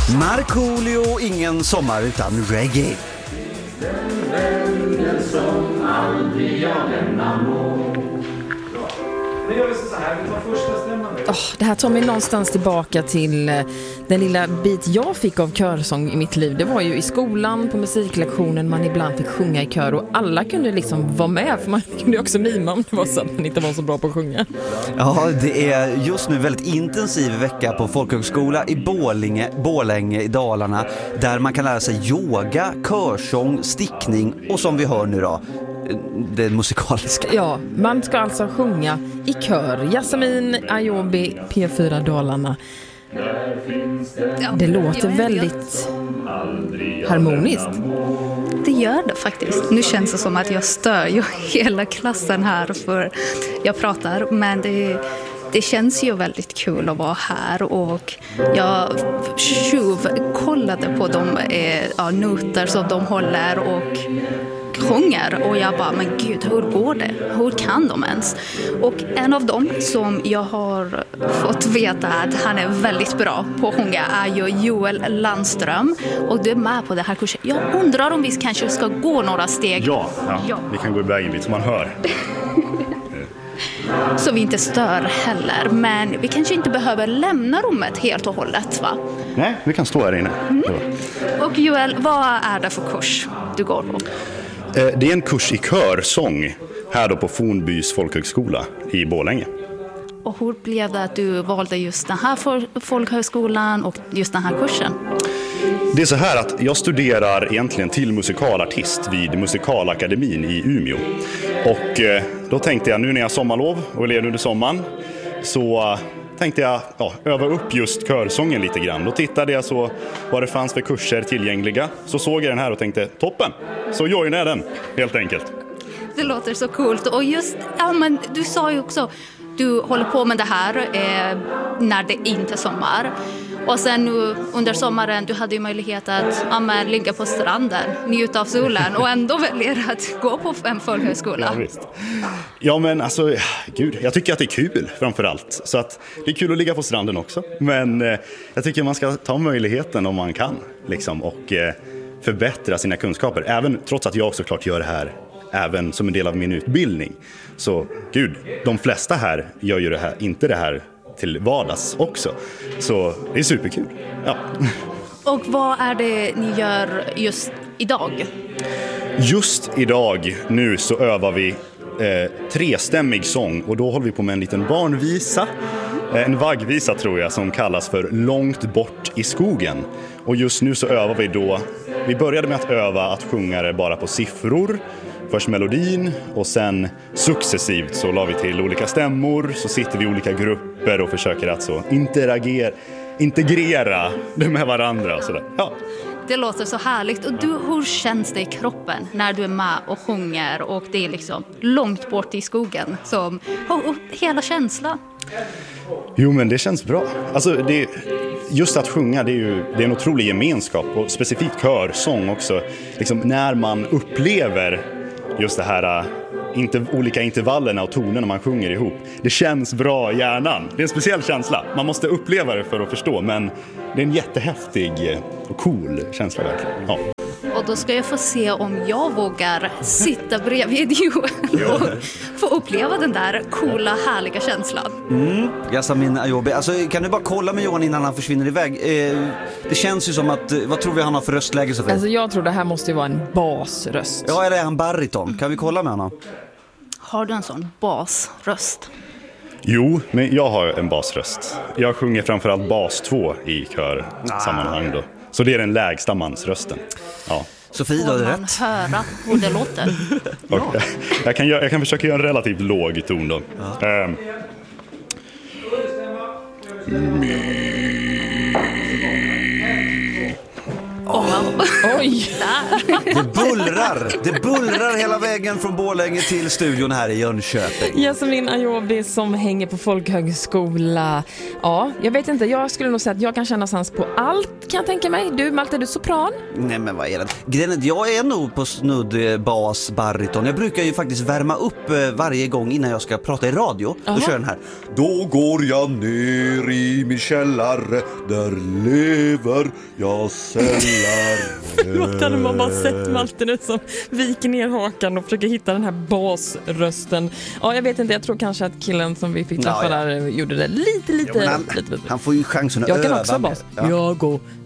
Markoolio, ingen sommar utan reggae. Den som aldrig jag lämnar må. Nu gör vi så här, vi tar första stämman. Det här tar mig någonstans tillbaka till den lilla bit jag fick av körsång i mitt liv. Det var ju i skolan på musiklektionen man ibland fick sjunga i kör och alla kunde liksom vara med, för man kunde också mima om det var så att man inte var så bra på att sjunga. Ja, det är just nu väldigt intensiv vecka på folkhögskola i Borlänge i Dalarna, där man kan lära sig yoga, körsång, stickning och som vi hör nu då, det musikaliska. Ja, man ska alltså sjunga i kör. Jasmin Ayobi, P4 Dalarna. Det låter väldigt harmoniskt. Det gör det faktiskt. Nu känns det som att jag stör ju hela klassen här för jag pratar, men det känns ju väldigt kul att vara här och jag kollade på de noter som de håller och sjunger och jag bara, men gud, hur går det? Hur kan de ens? Och en av dem som jag har fått veta att han är väldigt bra på att sjunga är ju Joel Landström och du är med på det här kursen. Jag undrar om vi kanske ska gå några steg. Ja. Vi kan gå iväg en bit så man hör. Så vi inte stör heller, men vi kanske inte behöver lämna rummet helt och hållet, va? Nej, vi kan stå här inne. Och Joel, vad är det för kurs du går på? Det är en kurs i körsång här då på Fornbys folkhögskola i Borlänge. Och hur blev det att du valde just den här folkhögskolan och just den här kursen? Det är så här att jag studerar egentligen till musikalartist vid Musikalakademin i Umeå. Och då tänkte jag, nu när jag har sommarlov och lever under sommaren, så tänkte jag öva upp just körsången lite grann. Då tittade jag så vad det fanns för kurser tillgängliga. Så såg jag den här och tänkte, toppen! Så joinade jag den, helt enkelt. Det låter så coolt. Och just, men du sa ju också, du håller på med det här när det inte är sommar. Och sen nu under sommaren, du hade ju möjlighet att ligga på stranden, njuta av solen och ändå väljer att gå på en folkhögskola. Ja, visst. Ja, men alltså, gud, jag tycker att det är kul framförallt. Så att det är kul att ligga på stranden också. Men jag tycker man ska ta möjligheten om man kan liksom, och förbättra sina kunskaper. Även trots att jag såklart gör det här även som en del av min utbildning. Så gud, de flesta här gör ju inte det här till vardags också. Så det är superkul. Ja. Och vad är det ni gör just idag? Just idag nu så övar vi trestämmig sång och då håller vi på med en liten barnvisa. En vaggvisa tror jag som kallas för Långt bort i skogen. Och just nu så övar vi då, vi började med att öva att sjunga det bara på siffror. Först melodin och sen successivt så la vi till olika stämmor, så sitter vi i olika grupper och försöker att så integrera det med varandra och sådär. Ja. Det låter så härligt. Och hur känns det i kroppen när du är med och sjunger och det är liksom långt bort i skogen som hela känslan? Jo, men det känns bra. Alltså just att sjunga, det är en otrolig gemenskap och specifikt körsång också. Liksom när man upplever just det här olika intervallerna och tonerna man sjunger ihop. Det känns bra i hjärnan. Det är en speciell känsla. Man måste uppleva det för att förstå, men det är en jättehäftig och cool känsla verkligen. Ja. Och då ska jag få se om jag vågar sitta bredvid Joel och få uppleva den där coola, härliga känslan. Jasmin Ayobi, alltså, kan du bara kolla med Johan innan han försvinner iväg? Det känns ju som att, vad tror vi han har för röstläge? Så alltså jag tror det här måste ju vara en basröst. Ja, eller är han bariton? Kan vi kolla med honom? Har du en sån basröst? Jo, men jag har en basröst. Jag sjunger framförallt bas 2 i körsammanhang då. Så det är den lägsta mansrösten. Ja. Sofie, har du rätt? Får man höra hur det låter? Okay. Jag kan försöka göra en relativt låg ton då. Ja. Oj! Det bullrar hela vägen från Borlänge till studion här i Jönköping. Jasmin Ayobi som hänger på folkhögskola. Ja, jag vet inte, jag skulle nog säga att jag kan känna sans på allt, kan jag tänka mig. Du, Malte, är du sopran? Nej, men vad är det? Grejen, jag är nog på snudd bas, bariton. Jag brukar ju faktiskt värma upp varje gång innan jag ska prata i radio. Då kör den här. Då går jag ner i min källare, där lever jag sällar. Förlåt, hade man bara sett Malte nu som viker ner hakan och försöker hitta den här basrösten. Ja, jag vet inte, jag tror kanske att killen som vi fick träffa där gjorde det lite. Han får ju chansen att öva. Jag kan också bas. Ja. Jag går